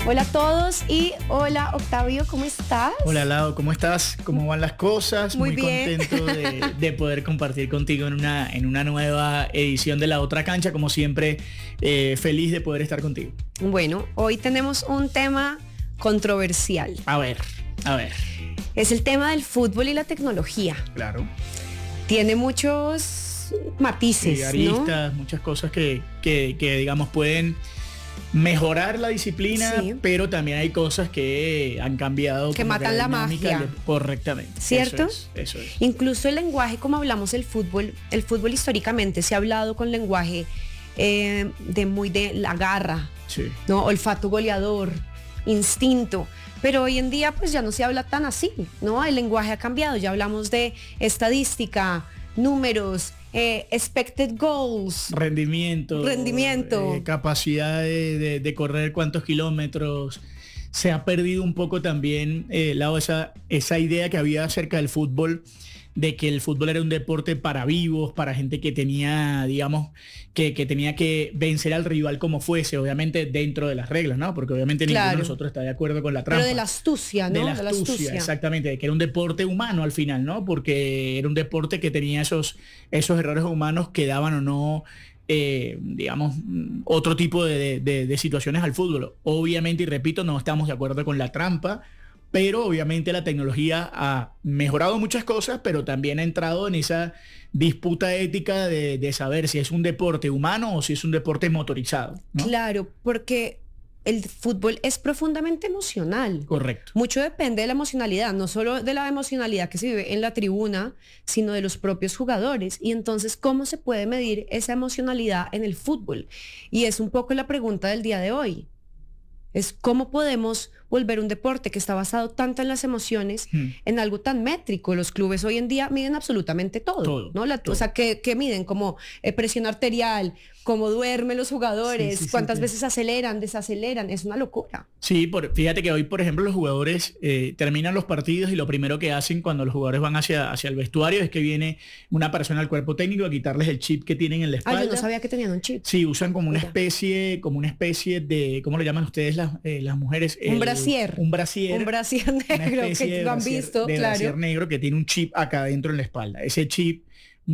Hola a todos y hola Octavio, ¿cómo estás? Hola Lau, ¿cómo estás? ¿Cómo van las cosas? Muy bien. Contento de poder compartir contigo en una nueva edición de La Otra Cancha. Como siempre, feliz de poder estar contigo. Bueno, hoy tenemos un tema controversial. A ver. Es el tema del fútbol y la tecnología. Claro. Tiene muchos matices, Sí, aristas, ¿no? Muchas cosas que digamos pueden mejorar la disciplina, sí, pero también hay cosas que han cambiado, que matan la magia correctamente, ¿cierto? Eso es. Incluso el lenguaje, como hablamos el fútbol históricamente se ha hablado con lenguaje de la garra, sí, ¿no? Olfato goleador, instinto, pero hoy en día pues ya no se habla tan así, ¿no? El lenguaje ha cambiado, ya hablamos de estadística, números, expected goals, rendimiento, capacidad de correr cuántos kilómetros. Se ha perdido un poco también esa idea que había acerca del fútbol, de que el fútbol era un deporte para vivos, para gente que tenía, digamos, que tenía que vencer al rival como fuese, obviamente dentro de las reglas, ¿no? Porque obviamente ninguno de nosotros está de acuerdo con la trampa. Pero de la astucia, ¿no? De la astucia, exactamente, de que era un deporte humano al final, ¿no? Porque era un deporte que tenía esos errores humanos que daban o no, digamos, otro tipo de situaciones al fútbol. Obviamente, y repito, no estamos de acuerdo con la trampa, pero obviamente la tecnología ha mejorado muchas cosas, pero también ha entrado en esa disputa ética de saber si es un deporte humano o si es un deporte motorizado, ¿no? Claro, porque el fútbol es profundamente emocional. Correcto. Mucho depende de la emocionalidad, no solo de la emocionalidad que se vive en la tribuna, sino de los propios jugadores. Y entonces, ¿cómo se puede medir esa emocionalidad en el fútbol? Y es un poco la pregunta del día de hoy. Es cómo podemos volver un deporte que está basado tanto en las emociones en algo tan métrico. Los clubes hoy en día miden absolutamente todo, ¿no? Todo. O sea, ¿qué miden? Como presión arterial, cómo duermen los jugadores, sí, cuántas veces aceleran, desaceleran. Es una locura. Sí, fíjate que hoy, por ejemplo, los jugadores terminan los partidos y lo primero que hacen cuando los jugadores van hacia el vestuario es que viene una persona al cuerpo técnico a quitarles el chip que tienen en la espalda. Yo no sabía que tenían un chip. Sí, usan como una especie de, ¿cómo le llaman ustedes las mujeres? Un brasier. Un brasier negro, que lo han visto, de claro. Brasier negro que tiene un chip acá adentro en la espalda. Ese chip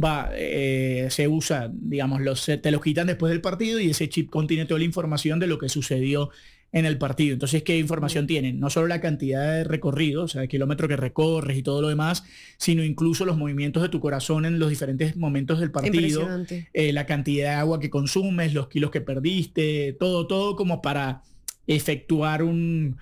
se usa, digamos, te los quitan después del partido y ese chip contiene toda la información de lo que sucedió en el partido. Entonces, ¿qué información tienen? No solo la cantidad de recorrido, o sea, el kilómetro que recorres y todo lo demás, sino incluso los movimientos de tu corazón en los diferentes momentos del partido, la cantidad de agua que consumes, los kilos que perdiste, todo como para efectuar un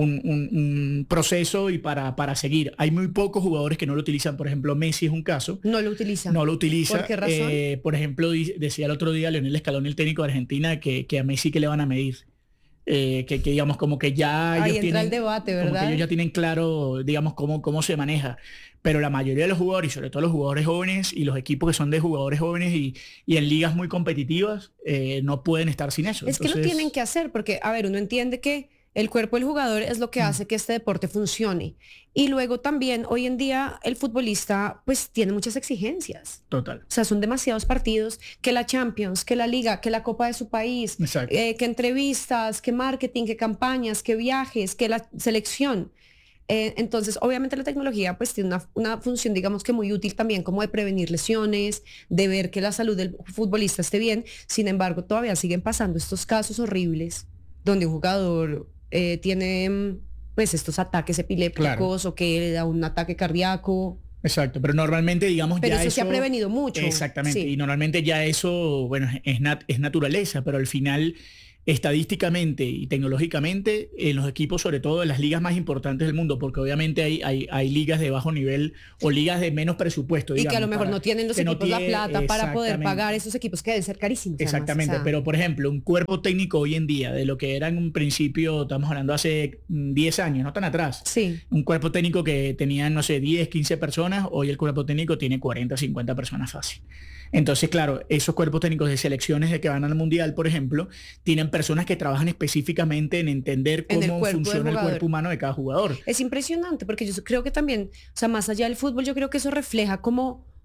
proceso y para seguir. Hay muy pocos jugadores que no lo utilizan. Por ejemplo, Messi es un caso. No lo utiliza. ¿Por qué razón? Por ejemplo, decía el otro día Leonel Scaloni, el técnico de Argentina, que a Messi que le van a medir. Que digamos como que ya ahí ellos entra tienen, el debate, ¿verdad? como que ellos ya tienen claro, digamos, cómo se maneja. Pero la mayoría de los jugadores, y sobre todo los jugadores jóvenes y los equipos que son de jugadores jóvenes y en ligas muy competitivas, no pueden estar sin eso. Entonces, que lo tienen que hacer, porque, a ver, uno entiende que el cuerpo del jugador es lo que hace que este deporte funcione. Y luego también, hoy en día, el futbolista pues tiene muchas exigencias. Total. O sea, son demasiados partidos, que la Champions, que la Liga, que la Copa de su país, que entrevistas, que marketing, que campañas, que viajes, que la selección. Entonces, obviamente la tecnología pues tiene una función, digamos que muy útil también, como de prevenir lesiones, de ver que la salud del futbolista esté bien. Sin embargo, todavía siguen pasando estos casos horribles donde un jugador tiene pues estos ataques epilépticos, o que le da un ataque cardíaco. Exacto, pero normalmente, digamos, pero ya eso se ha prevenido mucho. Exactamente, sí. Y normalmente ya eso, bueno, es naturaleza, pero al final, estadísticamente y tecnológicamente, en los equipos, sobre todo en las ligas más importantes del mundo, porque obviamente hay ligas de bajo nivel o ligas de menos presupuesto, digamos, y que a lo mejor no tienen los equipos la plata para poder pagar esos equipos que deben ser carísimos. Exactamente, además, pero por ejemplo, un cuerpo técnico hoy en día, de lo que era en un principio, estamos hablando hace 10 años, no tan atrás. Sí. Un cuerpo técnico que tenía, no sé, 10, 15 personas, hoy el cuerpo técnico tiene 40, 50 personas fácil. Entonces, claro, esos cuerpos técnicos de selecciones de que van al Mundial, por ejemplo, tienen personas que trabajan específicamente en entender cómo funciona el cuerpo humano de cada jugador. Es impresionante, porque yo creo que también, o sea, más allá del fútbol, yo creo que eso refleja como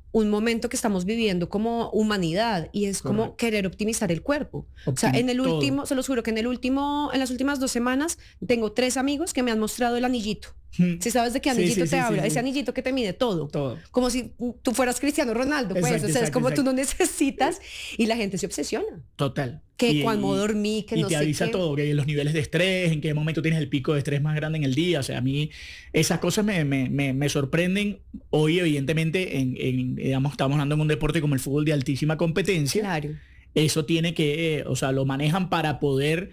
un momento que estamos viviendo como humanidad y es como querer optimizar el cuerpo. O sea, en el último, se los juro que en las últimas 2 semanas tengo 3 amigos que me han mostrado el anillito. Si sabes de qué anillito te habla, ese anillito que te mide todo. Como si tú fueras Cristiano Ronaldo, pues. Exacto, o sea, es como tú no necesitas y la gente se obsesiona. Total. Que cuando dormí, que no sé qué. Y te avisa todo, que los niveles de estrés, en qué momento tienes el pico de estrés más grande en el día. O sea, a mí esas cosas me sorprenden. Hoy, evidentemente, digamos, estamos hablando en un deporte como el fútbol de altísima competencia. Claro. Eso tiene que, o sea, lo manejan para poder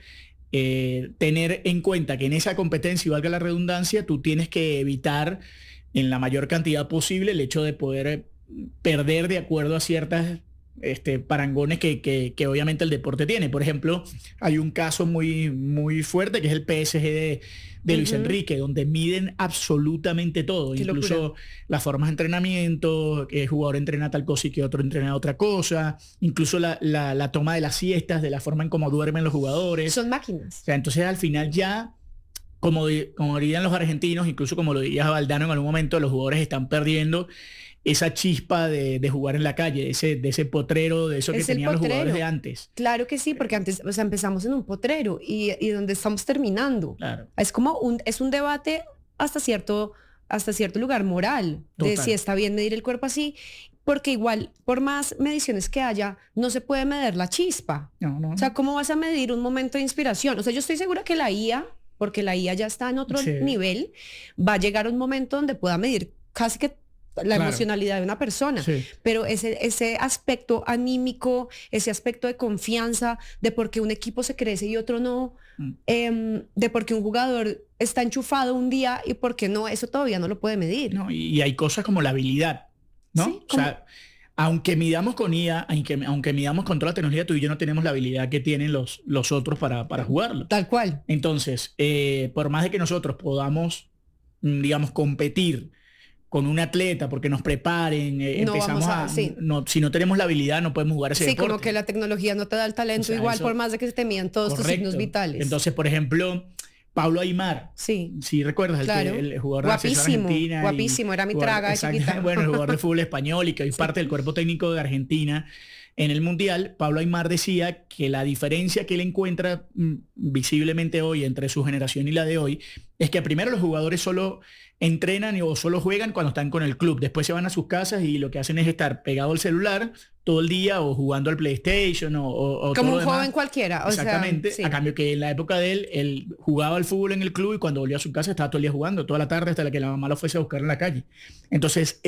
tener en cuenta que en esa competencia, y valga la redundancia, tú tienes que evitar en la mayor cantidad posible el hecho de poder perder de acuerdo a ciertas parangones que obviamente el deporte tiene. Por ejemplo, hay un caso muy, muy fuerte que es el PSG de Luis Enrique, donde miden absolutamente todo, incluso las formas de entrenamiento, que el jugador entrena tal cosa y que otro entrena otra cosa, incluso la toma de las siestas, de la forma en cómo duermen los jugadores. Son máquinas. O sea, entonces al final ya, como dirían los argentinos, incluso como lo diría Valdano en algún momento, los jugadores están perdiendo esa chispa de jugar en la calle, de ese potrero, de eso que tenían los jugadores de antes. Claro que sí, porque antes, o sea, empezamos en un potrero y donde estamos terminando. Claro. Es como un debate hasta cierto lugar moral. Total. De si está bien medir el cuerpo así, porque igual, por más mediciones que haya, no se puede medir la chispa. No. O sea, ¿cómo vas a medir un momento de inspiración? O sea, yo estoy segura que la IA, porque la IA ya está en otro nivel, va a llegar a un momento donde pueda medir casi que la emocionalidad de una persona, pero ese aspecto anímico, ese aspecto de confianza, de por qué un equipo se crece y otro no, de por qué un jugador está enchufado un día y por qué no, eso todavía no lo puede medir. No, y hay cosas como la habilidad, ¿no? Sí, o sea, aunque midamos con IA, aunque midamos con toda la tecnología, tú y yo no tenemos la habilidad que tienen los otros para jugarlo. Tal cual. Entonces, por más de que nosotros podamos, digamos, competir con un atleta porque nos preparen, si no tenemos la habilidad no podemos jugar ese deporte. Sí, como que la tecnología no te da el talento igual, por más de que se te mían todos tus signos vitales. Entonces, por ejemplo, Pablo Aimar, sí recuerdas, el jugador de la Argentina. Guapísimo, era mi traga de chiquita. Bueno, el jugador de fútbol español y que hoy parte del cuerpo técnico de Argentina en el Mundial. Pablo Aimar decía que la diferencia que él encuentra visiblemente hoy entre su generación y la de hoy es que primero los jugadores solo entrenan o solo juegan cuando están con el club. Después se van a sus casas y lo que hacen es estar pegado al celular todo el día o jugando al PlayStation o como todo un joven cualquiera. Exactamente. A cambio que en la época de él jugaba al fútbol en el club y cuando volvió a su casa estaba todo el día jugando, toda la tarde hasta que la mamá lo fuese a buscar en la calle. Entonces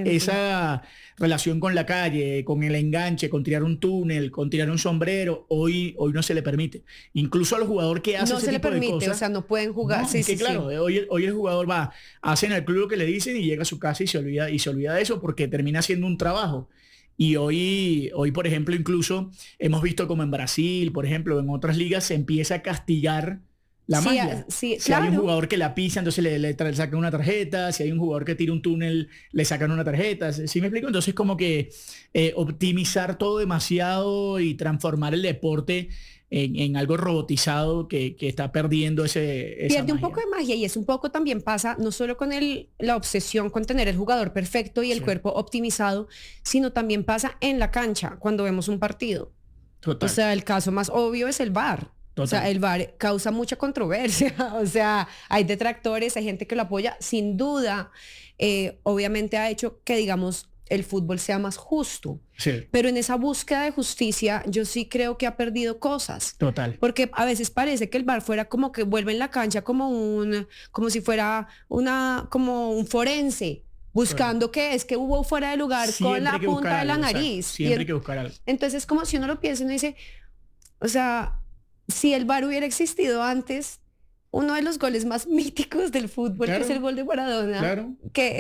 esa relación con la calle, con el enganche, con tirar un túnel, con tirar un sombrero, hoy no se le permite. Incluso a los jugadores que hacen ese tipo de cosas. No se le permite, o sea, no pueden jugar. No, claro, hoy el jugador va, hace en el club lo que le dicen y llega a su casa y se olvida de eso porque termina siendo un trabajo. Y hoy, por ejemplo, incluso hemos visto como en Brasil, por ejemplo, en otras ligas se empieza a castigar la malla. Si hay un jugador que la pisa, entonces le sacan una tarjeta. Si hay un jugador que tira un túnel, le sacan una tarjeta. ¿Sí me explico? Entonces como que optimizar todo demasiado y transformar el deporte en algo robotizado que está perdiendo esa pierde un magia. poco de magia y es un poco también pasa no solo con la obsesión con tener el jugador perfecto y el cuerpo optimizado, sino también pasa en la cancha cuando vemos un partido. Total. O sea, el caso más obvio es el VAR. Total. O sea, el VAR causa mucha controversia. O sea, hay detractores, hay gente que lo apoya. Sin duda, obviamente ha hecho que, digamos, el fútbol sea más justo. Sí. Pero en esa búsqueda de justicia, yo sí creo que ha perdido cosas. Total. Porque a veces parece que el VAR fuera como que vuelve en la cancha como si fuera como un forense, buscando qué es que hubo fuera de lugar con la punta de la nariz. Siempre hay que buscar algo. Entonces, como si uno lo piensa y uno dice, o sea, si el VAR hubiera existido antes, uno de los goles más míticos del fútbol, que es el gol de Maradona,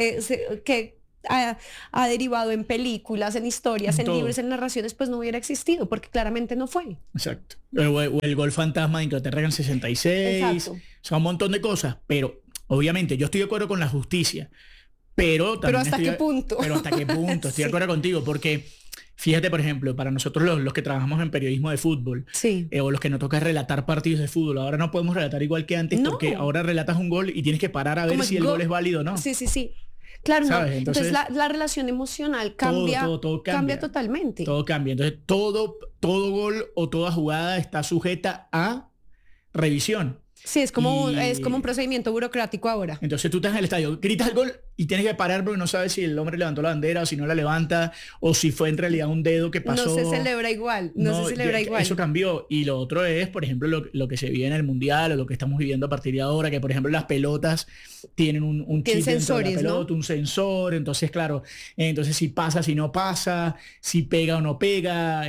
que ha derivado en películas, en historias, en libros, en narraciones, pues no hubiera existido, porque claramente no fue. Exacto. O el gol fantasma de Inglaterra en el 66. Exacto. O sea, un montón de cosas, pero obviamente yo estoy de acuerdo con la justicia, pero también ¿hasta qué punto? Pero hasta qué punto, estoy de acuerdo contigo, porque fíjate, por ejemplo, para nosotros los que trabajamos en periodismo de fútbol, o los que nos toca relatar partidos de fútbol, ahora no podemos relatar igual que antes, porque ahora relatas un gol y tienes que parar a ver si el gol es válido o no. Sí. Claro, ¿sabes? no. Entonces la relación emocional cambia, todo cambia totalmente. Todo cambia. Entonces todo gol o toda jugada está sujeta a revisión. Sí, es como un procedimiento burocrático ahora. Entonces tú estás en el estadio, gritas el gol y tienes que parar porque no sabes si el hombre levantó la bandera o si no la levanta o si fue en realidad un dedo que pasó. No se celebra igual, no se celebra igual. Eso cambió. Y lo otro es, por ejemplo, lo que se vive en el Mundial o lo que estamos viviendo a partir de ahora, que por ejemplo las pelotas tienen un chip dentro de la pelota, ¿no? Un sensor. Entonces, claro, entonces si pasa, si no pasa, si pega o no pega.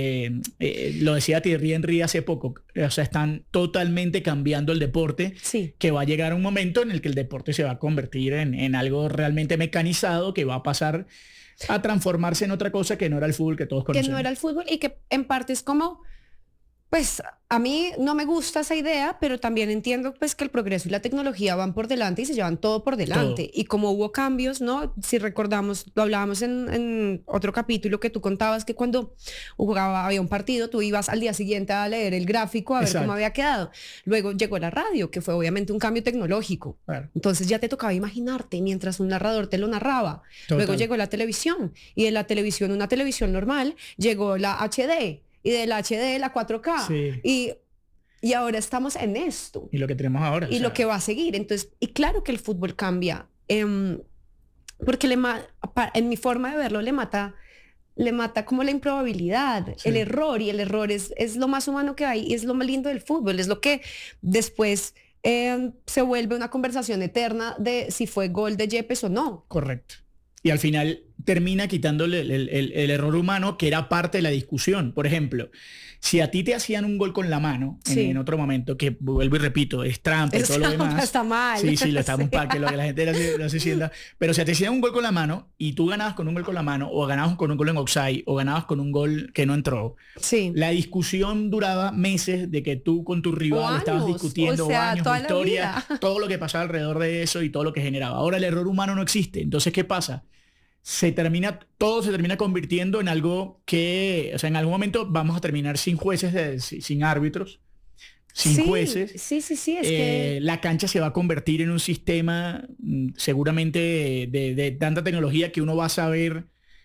Lo decía Thierry Henry hace poco. O sea, están totalmente cambiando el deporte, sí. Que va a llegar un momento en el que el deporte se va a convertir en algo realmente mecanizado, que va a pasar a transformarse en otra cosa que no era el fútbol que todos conocemos. Que no era el fútbol y que en parte es como, pues a mí no me gusta esa idea, pero también entiendo pues que el progreso y la tecnología van por delante y se llevan todo por delante. Todo. Y como hubo cambios, ¿no? Si recordamos, lo hablábamos en otro capítulo que tú contabas que cuando había un partido, tú ibas al día siguiente a leer el gráfico a ver cómo había quedado. Luego llegó la radio, que fue obviamente un cambio tecnológico. Claro. Entonces ya te tocaba imaginarte mientras un narrador te lo narraba. Total. Luego llegó la televisión y de la televisión, una televisión normal, llegó la HD. Y del HD, la 4K. Sí. Y ahora estamos en esto. Y lo que tenemos ahora. Y lo que va a seguir. Entonces, y claro que el fútbol cambia. Porque en mi forma de verlo le mata como la improbabilidad, el error. Y el error es lo más humano que hay. Y es lo más lindo del fútbol. Es lo que después se vuelve una conversación eterna de si fue gol de Yepes o no. Correcto. Y al final termina quitándole el error humano que era parte de la discusión. Por ejemplo, si a ti te hacían un gol con la mano en otro momento, que vuelvo y repito, es trampa y todo lo demás. Está mal. Sí, lo estamos para que lo que la gente lo se sienta. Pero si te hacían un gol con la mano y tú ganabas con un gol con la mano o ganabas con un gol en offside o ganabas con un gol que no entró, la discusión duraba meses de que tú con tu rival estabas discutiendo, años, historia, todo lo que pasaba alrededor de eso y todo lo que generaba. Ahora el error humano no existe. Entonces, ¿qué pasa? Todo se termina convirtiendo en algo que, o sea, en algún momento vamos a terminar sin jueces, sin árbitros, sin jueces. Sí, es que la cancha se va a convertir en un sistema seguramente de tanta tecnología que uno va a saber,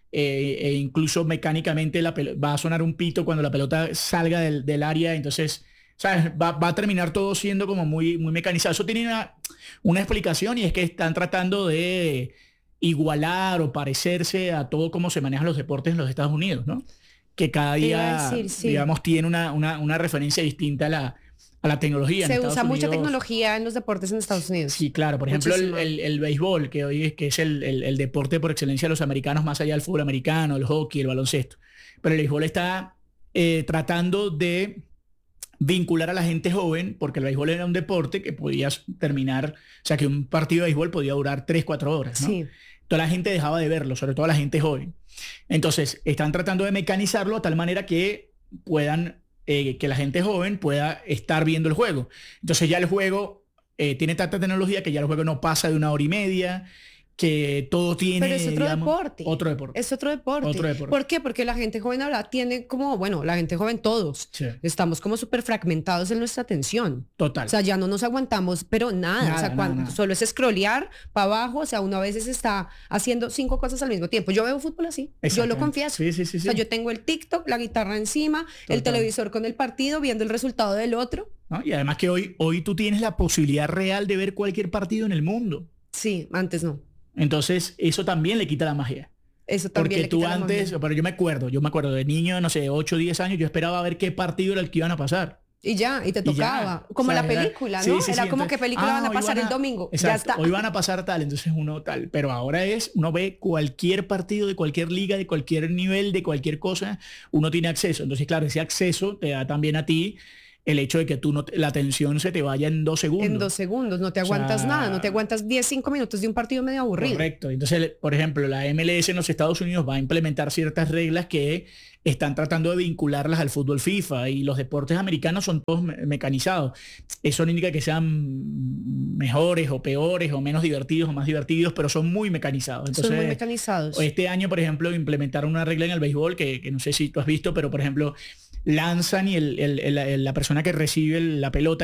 e incluso mecánicamente va a sonar un pito cuando la pelota salga del área, entonces, ¿sabes? Va a terminar todo siendo como muy, muy mecanizado. Eso tiene una explicación y es que están tratando de igualar o parecerse a todo cómo se manejan los deportes en los Estados Unidos, ¿no? Que cada día, digamos, tiene una referencia distinta a la tecnología. Se usa mucha tecnología en los deportes en Estados Unidos. Sí, claro. Por ejemplo, el béisbol, que hoy es el deporte por excelencia de los americanos, más allá del fútbol americano, el hockey, el baloncesto. Pero el béisbol está tratando de vincular a la gente joven, porque el béisbol era un deporte que podías terminar, o sea, que un partido de béisbol podía durar 3-4 horas, ¿no? Sí. Toda la gente dejaba de verlo, sobre todo la gente joven. Entonces, están tratando de mecanizarlo a tal manera que puedan, que la gente joven pueda estar viendo el juego. Entonces ya el juego tiene tanta tecnología que ya el juego no pasa de 1 hora y media, que todo tiene, pero es otro deporte. Otro deporte. Es otro deporte. ¿Por qué? Porque la gente joven ahora tiene como, bueno, la gente joven todos. Sí. Estamos como súper fragmentados en nuestra atención. Total. O sea, ya no nos aguantamos, pero nada. O sea, cuando solo es scrollear para abajo, o sea, uno a veces está haciendo 5 cosas al mismo tiempo. Yo veo fútbol así. Yo lo confieso. Sí. O sea, yo tengo el TikTok, la guitarra encima, el televisor con el partido, viendo el resultado del otro. ¿No? Y además que hoy tú tienes la posibilidad real de ver cualquier partido en el mundo. Sí, antes no. Entonces, eso también le quita la magia. Eso también porque tú antes, pero yo me acuerdo de niño, no sé, 8 o 10 años, yo esperaba ver qué partido era el que iban a pasar. Y te tocaba. Como la película, ¿no? Era como qué película van a pasar el domingo. Exacto, ya está. Hoy van a pasar tal, entonces uno tal. Pero ahora uno ve cualquier partido de cualquier liga, de cualquier nivel, de cualquier cosa, uno tiene acceso. Entonces, claro, ese acceso te da también a ti el hecho de que la atención se te vaya en 2 segundos. En 2 segundos, no te aguantas nada, no te aguantas 5 minutos de un partido medio aburrido. Correcto. Entonces, por ejemplo, la MLS en los Estados Unidos va a implementar ciertas reglas que están tratando de vincularlas al fútbol FIFA, y los deportes americanos son todos mecanizados. Eso no indica que sean mejores o peores o menos divertidos o más divertidos, pero son muy mecanizados. Entonces, son muy mecanizados. Este año, por ejemplo, implementaron una regla en el béisbol que no sé si tú has visto, pero por ejemplo, lanzan y la persona que recibe la pelota